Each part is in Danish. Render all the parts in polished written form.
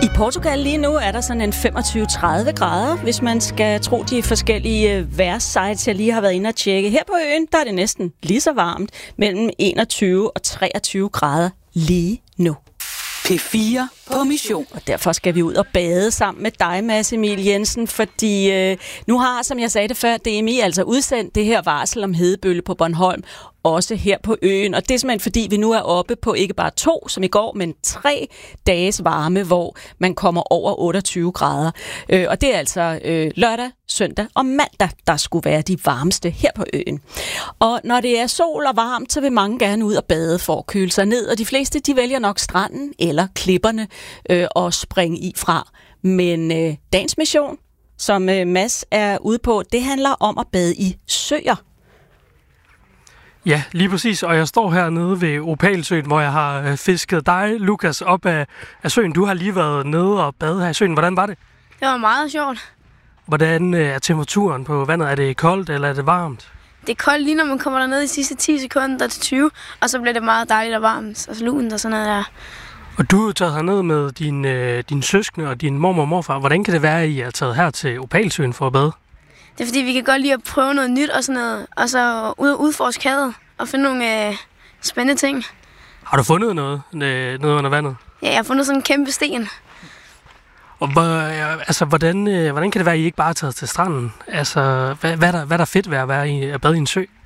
I Portugal lige nu er der sådan en 25-30 grader, hvis man skal tro de forskellige vejrsites, jeg lige har været inde og tjekke. Her på øen, der er det næsten lige så varmt, mellem 21 og 23 grader lige nu. P4 på mission. Og derfor skal vi ud og bade sammen med dig, Mads Emil Jensen, fordi nu har, som jeg sagde det før, DMI altså udsendt det her varsel om hedebølge på Bornholm, også her på øen. Og det er simpelthen fordi, vi nu er oppe på ikke bare 2, som i går, men 3 dages varme, hvor man kommer over 28 grader. Og det er altså lørdag, søndag og mandag, der skulle være de varmeste her på øen. Og når det er sol og varmt, så vil mange gerne ud og bade for at køle sig ned. Og de fleste, de vælger nok stranden eller klipperne og springe i fra. Men dagens mission, som Mads er ude på, det handler om at bade i søer. Ja, lige præcis. Og jeg står hernede ved Opalsøen, hvor jeg har fisket dig, Lukas, op af søen. Du har lige været nede og badet her i søen. Hvordan var det? Det var meget sjovt. Hvordan er temperaturen på vandet? Er det koldt, eller er det varmt? Det er koldt lige når man kommer derned de sidste 10 sekunder til 20, og så bliver det meget dejligt og varmt. Altså lunt og sådan noget der. Og du er taget herned med din søskende og din mormor og morfar. Hvordan kan det være, at I er taget her til Opalsøen for at bade? Det er fordi, vi kan godt lide at prøve noget nyt og sådan noget, og så ud og udforske havet og finde nogle spændende ting. Har du fundet noget under vandet? Ja, jeg har fundet sådan en kæmpe sten. Og hvordan kan det være, at I ikke bare er taget til stranden? Altså, hvad er der fedt ved at bade i en sø?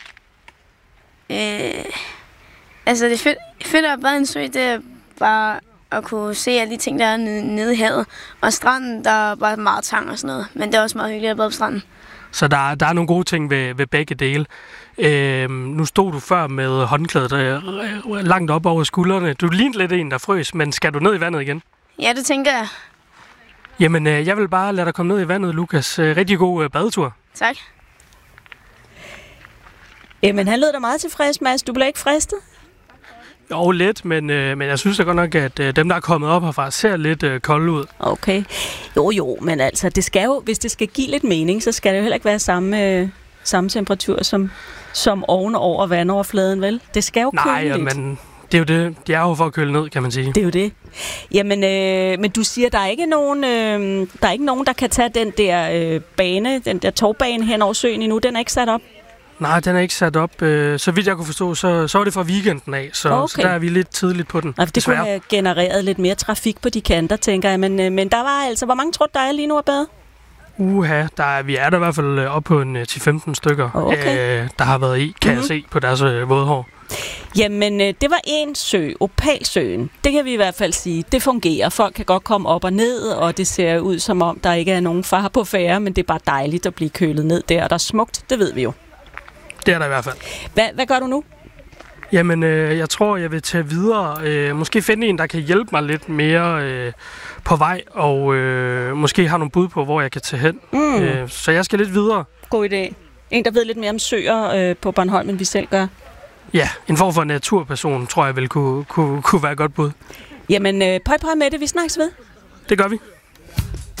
Altså, det er fedt at bade i en sø, det er bare at kunne se alle de ting, der er nede i havet. Og stranden, der er bare meget tang og sådan noget. Men det er også meget hyggeligt at bade på stranden. Så der er nogle gode ting ved begge dele. Nu stod du før med håndklædet langt op over skuldrene. Du lignede lidt en, der frøs, men skal du ned i vandet igen? Ja, det tænker jeg. Jamen, jeg vil bare lade dig komme ned i vandet, Lukas. Rigtig god badetur. Tak. Jamen, han lød da meget tilfreds, Mads. Du blev ikke fristet? Jo, lidt, men jeg synes da godt nok, at dem, der er kommet op herfra, ser lidt kolde ud. Okay. Jo, men altså, det skal jo, hvis det skal give lidt mening, så skal det jo heller ikke være samme temperatur som over vandoverfladen, vel? Det skal jo køle lidt. Nej, men det er jo det. De er jo for at køle ned, kan man sige. Det er jo det. Jamen, men du siger, der er ikke nogen, der kan tage den der den der togbane hen over søen endnu. Den er ikke sat op? Nej, den er ikke sat op. Så vidt jeg kunne forstå, så er det fra weekenden af, så der er vi lidt tidligt på den. Det kunne have genereret lidt mere trafik på de kanter, tænker jeg. Men der var altså, hvor mange tror der er lige nu at bade? Vi er der i hvert fald op på en 10-15 stykker, der har været i, kan jeg se, på deres vådhår. Jamen, det var en sø, Opalsøen. Det kan vi i hvert fald sige. Det fungerer. Folk kan godt komme op og ned, og det ser ud som om, der ikke er nogen fare på færde, men det er bare dejligt at blive kølet ned der, og der er smukt, det ved vi jo. Det er der i hvert fald. Hvad gør du nu? Jamen, jeg tror, jeg vil tage videre. Måske finde en, der kan hjælpe mig lidt mere på vej, og måske har nogle bud på, hvor jeg kan tage hen. Så jeg skal lidt videre. God idé. En, der ved lidt mere om søer på Bornholm, end vi selv gør. Ja, en form for naturperson, tror jeg vil kunne være et godt bud. Jamen, pøj med det. Vi snakkes ved. Det gør vi.